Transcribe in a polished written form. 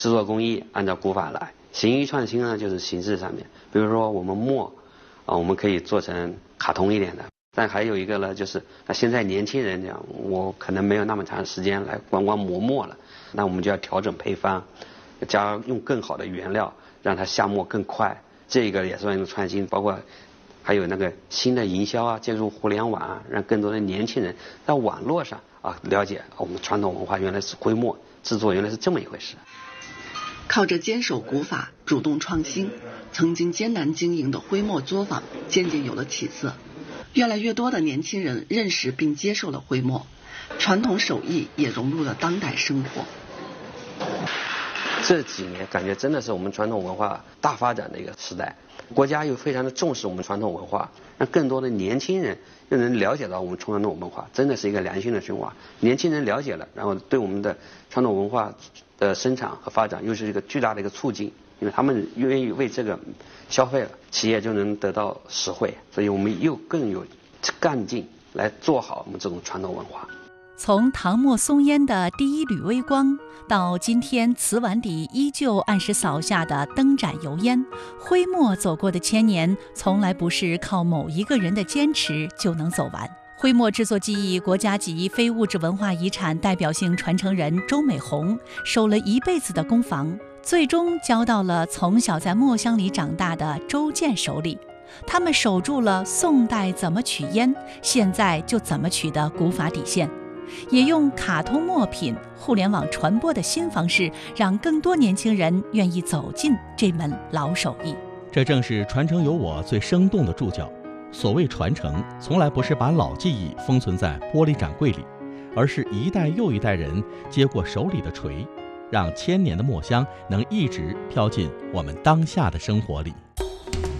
制作工艺按照古法来，形意创新呢就是形式上面，比如说我们墨我们可以做成卡通一点的。但还有一个呢，就是现在年轻人讲，我可能没有那么长时间来光磨墨了，那我们就要调整配方，用更好的原料，让它下墨更快。这个也算一个创新，包括还有那个新的营销借助互联网让更多的年轻人在网络上了解我们传统文化原来是徽墨制作原来是这么一回事。 靠着坚守古法、主动创新，曾经艰难经营的徽墨作坊渐渐有了起色。越来越多的年轻人认识并接受了徽墨，传统手艺也融入了当代生活。 这几年感觉真的是我们传统文化大发展的一个时代，国家又非常的重视我们传统文化，让更多的年轻人又能了解到我们传统文化，真的是一个良性的循环。年轻人了解了，然后对我们的传统文化的生产和发展又是一个巨大的一个促进，因为他们愿意为这个消费了，企业就能得到实惠，所以我们又更有干劲来做好我们这种传统文化。 从唐末松烟的第一缕微光，到今天瓷碗底依旧按时扫下的灯盏油烟，徽墨走过的千年，从来不是靠某一个人的坚持就能走完。徽墨制作技艺国家级非物质文化遗产代表性传承人周美红守了一辈子的工房，最终交到了从小在墨香里长大的周建手里。他们守住了宋代怎么取烟，现在就怎么取的古法底线，也用卡通墨品、互联网传播的新方式，让更多年轻人愿意走进这门老手艺。 这正是传承有我最生动的注脚。所谓传承，从来不是把老技艺封存在玻璃展柜里，而是一代又一代人接过手里的锤，让千年的墨香能一直飘进我们当下的生活里。